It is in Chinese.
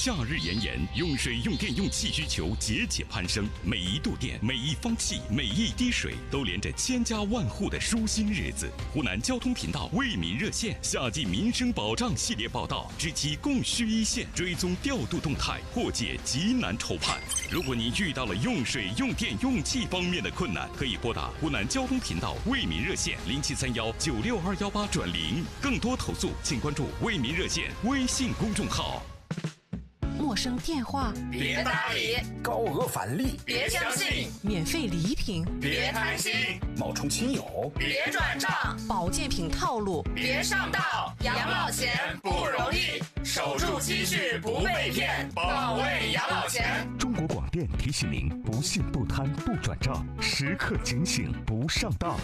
夏日炎炎，用水、用电、用气需求节节攀升，每一度电、每一方气、每一滴水，都连着千家万户的舒心日子。湖南交通频道为民热线夏季民生保障系列报道，知其供需一线，追踪调度动态，破解急难愁盼。如果您遇到了用水、用电、用气方面的困难，可以拨打湖南交通频道为民热线0731962218转0。更多投诉，请关注为民热线微信公众号。 陌生电话别搭理， 高额返利别相信， 免费礼品别贪心， 冒充亲友别转账， 保健品套路别上当。养老钱不容易，守住积蓄不被骗，保卫养老钱。 中国广电提醒您：不信不贪不转账，时刻警醒不上当。